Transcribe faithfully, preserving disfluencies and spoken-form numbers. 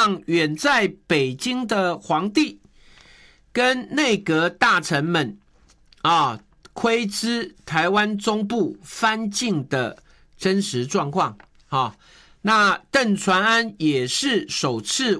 让远在北京的皇帝跟内阁大臣们啊窥知台湾中部藩境的真实状况啊。那邓传安也是首次